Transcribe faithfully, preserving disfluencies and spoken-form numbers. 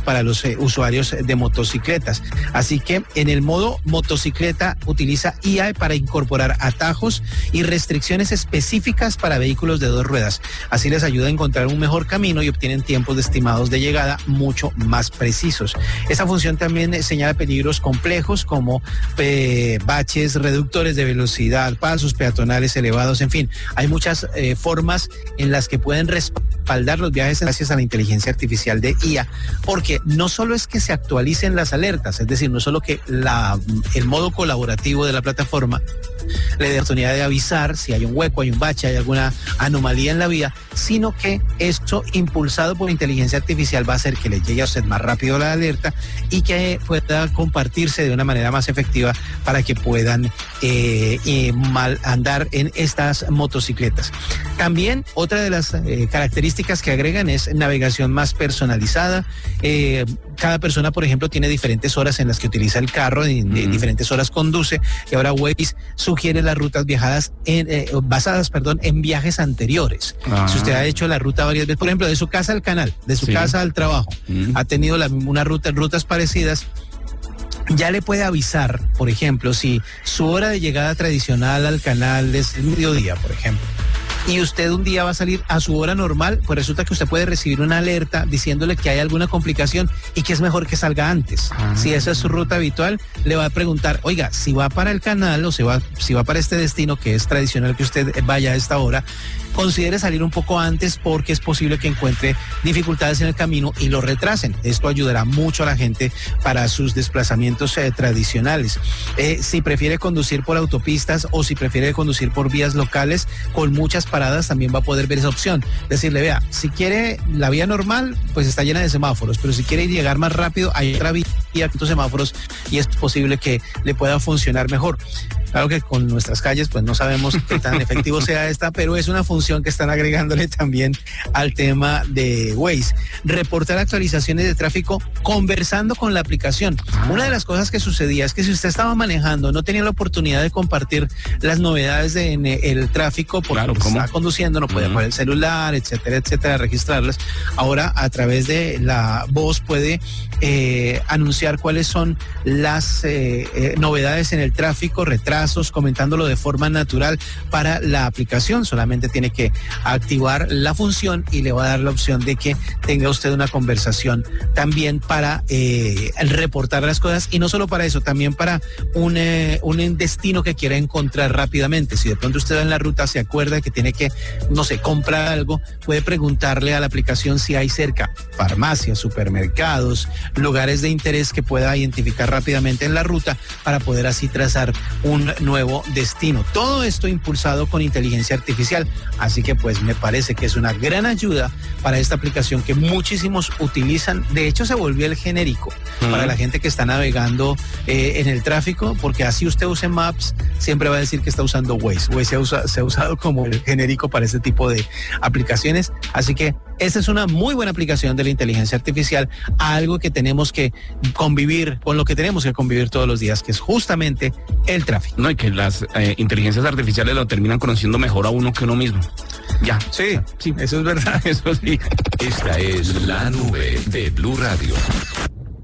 para los eh, usuarios de motocicletas. Así que en el modo motocicleta utiliza I A para incorporar atajos y restricciones específicas para vehículos de dos ruedas. Así les ayuda a encontrar un mejor camino y obtienen tiempos estimados de llegada mucho más precisos. Esa función también señala peligros complejos como eh, baches, reductores de velocidad, pasos peatonales elevados, en fin, hay muchas eh, formas en las que pueden respaldar los viajes gracias a la inteligencia artificial de I A, porque no solo es que se actualicen las alertas, es decir, no solo que la, el modo colaborativo de la plataforma le dé oportunidad de avisar si hay un hueco, hay un bache, hay alguna anomalía en la vía, sino que esto, impulsado por inteligencia artificial, va a hacer que le llegue a usted más rápido la alerta y que pueda compartirse de una manera más efectiva para que puedan eh, eh, mal andar en estas motocicletas. También otra de las eh, características que agregan es navegación más personalizada. Eh, cada persona, por ejemplo, tiene diferentes horas en las que utiliza el carro, de, de uh-huh. diferentes horas conduce, y ahora Waze sugiere las rutas viajadas en, eh, basadas, perdón, en viajes anteriores. Ah. Si usted ha hecho la ruta varias veces, por ejemplo, de su casa al canal, de su sí. casa al trabajo, uh-huh. ha tenido la, una ruta, rutas parecidas, ya le puede avisar, por ejemplo, si su hora de llegada tradicional al canal es el mediodía, por ejemplo, y usted un día va a salir a su hora normal, pues resulta que usted puede recibir una alerta diciéndole que hay alguna complicación y que es mejor que salga antes. Ah. Si esa es su ruta habitual, le va a preguntar, oiga, si va para el canal o si va, si va para este destino que es tradicional que usted vaya a esta hora, considere salir un poco antes porque es posible que encuentre dificultades en el camino y lo retrasen. Esto ayudará mucho a la gente para sus desplazamientos eh, tradicionales. Eh, si prefiere conducir por autopistas o si prefiere conducir por vías locales con muchas paradas, también va a poder ver esa opción. Decirle, vea, si quiere la vía normal, pues está llena de semáforos, pero si quiere llegar más rápido, hay otra vía con semáforos y es posible que le pueda funcionar mejor. Claro que con nuestras calles pues no sabemos qué tan efectivo sea esta, pero es una función que están agregándole también al tema de Waze. Reportar actualizaciones de tráfico conversando con la aplicación. Ah. Una de las cosas que sucedía es que si usted estaba manejando, no tenía la oportunidad de compartir las novedades de, en el tráfico porque claro, estaba conduciendo, no podía uh-huh. poner el celular, etcétera, etcétera, registrarlas. Ahora a través de la voz puede eh, anunciar cuáles son las eh, eh, novedades en el tráfico, retrasos, comentándolo de forma natural para la aplicación. Solamente tiene que activar la función y le va a dar la opción de que tenga usted una conversación también para eh, reportar las cosas, y no solo para eso, también para un, eh, un destino que quiera encontrar rápidamente. Si de pronto usted en la ruta se acuerda que tiene que, no sé, comprar algo, puede preguntarle a la aplicación si hay cerca farmacias, supermercados, lugares de interés que pueda identificar rápidamente en la ruta para poder así trazar un nuevo destino. Todo esto impulsado con inteligencia artificial. Así que pues me parece que es una gran ayuda para esta aplicación que muchísimos utilizan. De hecho se volvió el genérico uh-huh. para la gente que está navegando eh, en el tráfico, porque así usted use Maps, siempre va a decir que está usando Waze. Waze se ha, usa, se ha usado como el genérico para este tipo de aplicaciones. Así que esta es una muy buena aplicación de la inteligencia artificial, algo que tenemos que convivir, con lo que tenemos que convivir todos los días, que es justamente el tráfico. No, y que las eh, inteligencias artificiales lo terminan conociendo mejor a uno que uno mismo. Ya. Sí, sí, eso es verdad, eso sí. Esta es la nube de Blue Radio.